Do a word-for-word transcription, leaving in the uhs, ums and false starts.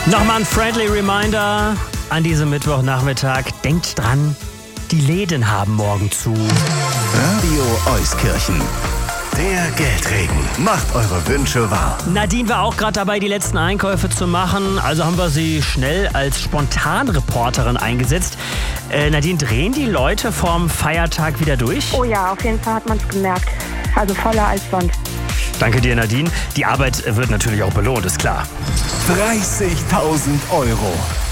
Nochmal ein friendly Reminder an diesem Mittwochnachmittag. Denkt dran, die Läden haben morgen zu. Radio Euskirchen. Der Geldregen macht eure Wünsche wahr. Nadine war auch gerade dabei, die letzten Einkäufe zu machen. Also haben wir sie schnell als Spontanreporterin eingesetzt. Äh, Nadine, drehen die Leute vorm Feiertag wieder durch? Oh ja, auf jeden Fall hat man es gemerkt. Also voller als sonst. Danke dir, Nadine. Die Arbeit wird natürlich auch belohnt, ist klar. dreißigtausend Euro.